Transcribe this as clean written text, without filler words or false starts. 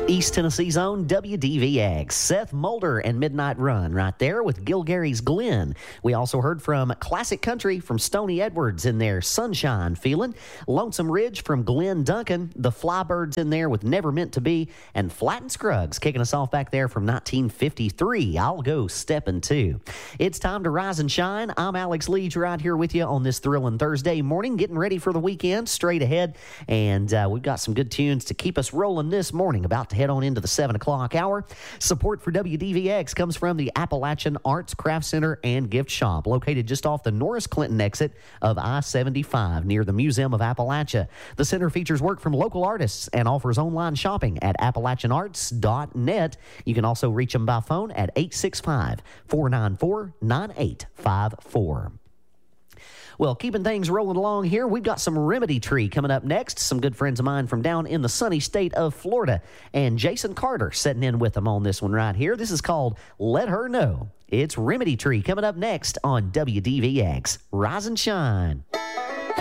East Tennessee's own WDVX. Seth Mulder and Midnight Run right there with Gilgary's Glen. We also heard from Classic Country from Stony Edwards in their Sunshine Feelin'. Lonesome Ridge from Glenn Duncan. The Flybirds in there with Never Meant to Be. And Flatt and Scruggs kicking us off back there from 1953. I'll Go Steppin' Too. It's time to rise and shine. I'm Alex Leach right here with you on this thrilling Thursday morning, getting ready for the weekend straight ahead. And we've got some good tunes to keep us rolling this morning. About to head on into the 7 o'clock hour. Support for WDVX comes from the Appalachian Arts Craft Center and Gift Shop, located just off the Norris Clinton exit of I-75 near the Museum of Appalachia. The center features work from local artists and offers online shopping at appalachianarts.net. You can also reach them by phone at 865-494-9854. Well, keeping things rolling along here, we've got some Remedy Tree coming up next. Some good friends of mine from down in the sunny state of Florida. And Jason Carter sitting in with them on this one right here. This is called Let Her Know. It's Remedy Tree coming up next on WDVX. Rise and shine.